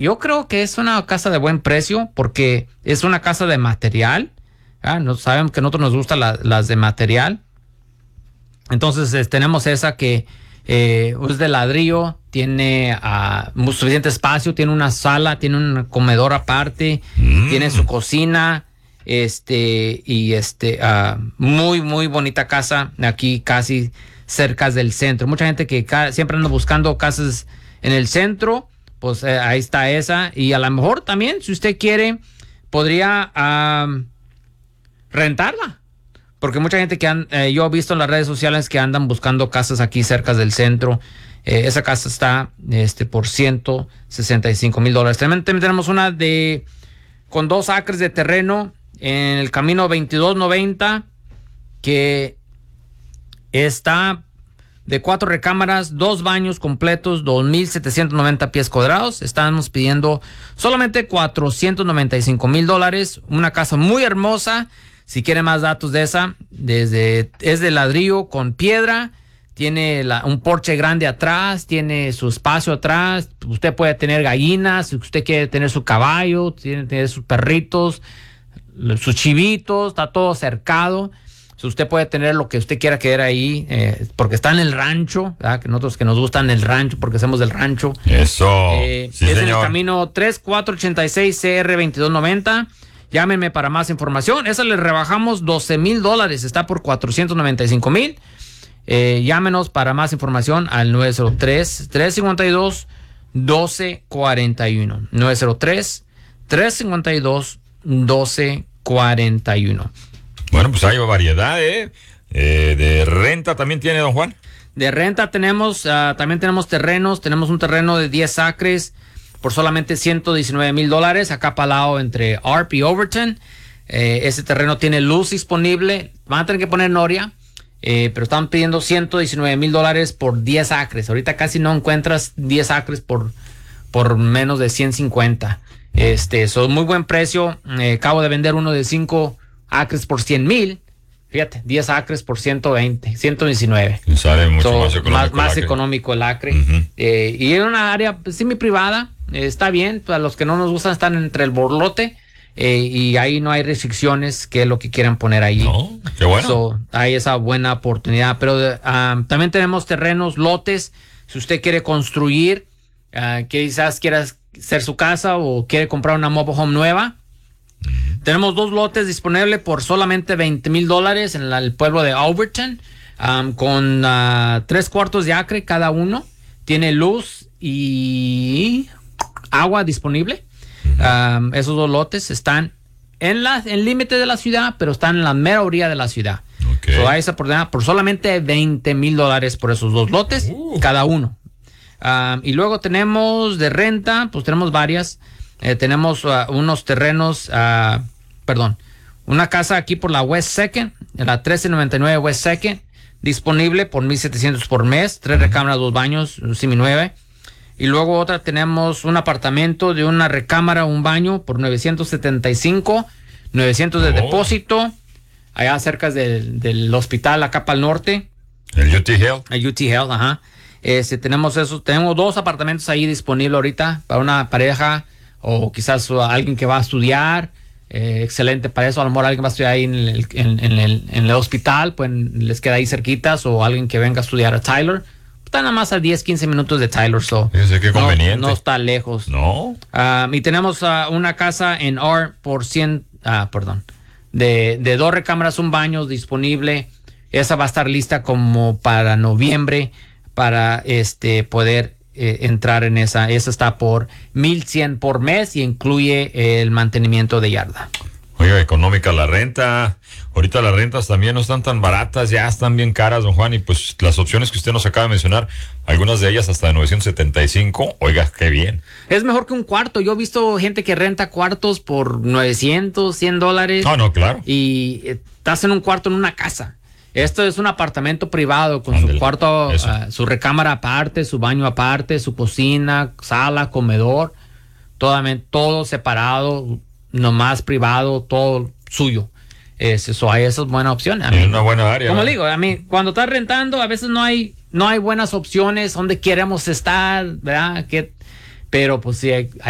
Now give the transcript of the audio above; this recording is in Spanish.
yo creo que es una casa de buen precio porque es una casa de material. No sabemos que a nosotros nos gustan las de material. Entonces tenemos esa que es de ladrillo, tiene suficiente espacio, tiene una sala, tiene un comedor aparte, tiene su cocina, muy, muy bonita casa aquí casi cerca del centro. Mucha gente que siempre anda buscando casas en el centro, pues ahí está esa. Y a lo mejor también, si usted quiere, podría rentarla. Porque mucha gente que yo he visto en las redes sociales que andan buscando casas aquí cerca del centro. Esa casa está por $165,000. También tenemos una con 2 acres de terreno en el camino 2290 que está de 4 recámaras, 2 baños completos, 2,790 pies cuadrados. Estamos pidiendo solamente $495,000. Una casa muy hermosa. Si quiere más datos de esa, es de ladrillo con piedra, tiene un porche grande atrás, tiene su espacio atrás, usted puede tener gallinas, si usted quiere tener su caballo, tiene tener sus perritos, sus chivitos, está todo cercado. Si usted puede tener lo que usted quiera quedar ahí, porque está en el rancho, ¿verdad? Que nosotros que nos gustan el rancho, porque somos del rancho. Eso, sí, es señor. en el camino 3486 CR 2290. Llámenme para más información. Esa le rebajamos $12,000. Está por $495,000. Llámenos para más información al 903-352-1241. 903-352-1241. Bueno, pues hay variedad, de renta también tiene, don Juan. De renta también tenemos terrenos. Tenemos un terreno de 10 acres por solamente $119,000, acá palado entre Arp y Overton. Ese terreno tiene luz disponible. Van a tener que poner noria, pero están pidiendo $119,000 por 10 acres. Ahorita casi no encuentras 10 acres por menos de 150. Son muy buen precio. Acabo de vender uno de 5 acres por $100,000. Fíjate, 10 acres por 120, 119. Sale mucho más económico el acre. Uh-huh. Y en una área semi-privada, está bien. Para los que no nos gustan, están entre el borlote. Y ahí no hay restricciones, que es lo que quieran poner ahí. No, qué bueno. Hay esa buena oportunidad. Pero también tenemos terrenos, lotes. Si usted quiere construir, quizás quiera hacer su casa o quiere comprar una mobile home nueva. Tenemos 2 lotes disponibles por solamente $20,000 en el pueblo de Overton, con 3 cuartos de acre cada uno. Tiene luz y agua disponible. Esos 2 lotes están en límite de la ciudad, pero están en la mera orilla de la ciudad. Okay. Hay esa oportunidad por solamente $20,000 por esos 2 lotes cada uno. Y luego tenemos de renta, pues tenemos varias. Tenemos unos terrenos, una casa aquí por la West Second, en la 1399 West Second, disponible por $1,700 por mes, 3 recámaras, 2 baños, un semi-9. Y luego otra tenemos un apartamento de una recámara, un baño por $975, $900 de depósito, allá cerca del hospital, acá para el norte. El UT Health. El UT Health, ajá. Tenemos 2 apartamentos ahí disponibles ahorita para una pareja o quizás alguien que va a estudiar. Excelente para eso. A lo mejor alguien va a estudiar ahí en el hospital, pues les queda ahí cerquitas, o alguien que venga a estudiar a Tyler. Está nada más a 10-15 minutos de Tyler, Fíjese qué conveniente. No está lejos. No. Y tenemos una casa en R por 100, de 2 recámaras, un baño disponible. Esa va a estar lista como para noviembre para poder entrar en esa. Esa está por $1,100 por mes y incluye el mantenimiento de yarda. Oiga, económica la renta. Ahorita las rentas también no están tan baratas, ya están bien caras, don Juan. Y pues las opciones que usted nos acaba de mencionar, algunas de ellas hasta de 975. Oiga, qué bien. Es mejor que un cuarto. Yo he visto gente que renta cuartos por $900, $100. No, claro. Y estás en un cuarto en una casa. Esto es un apartamento privado con su cuarto, su recámara aparte, su baño aparte, su cocina, sala, comedor, todo separado, nomás privado, todo suyo. Esa es buena opción. Es una buena área. Como digo, cuando estás rentando, a veces no hay buenas opciones donde queremos estar, ¿verdad? Pero pues sí, hay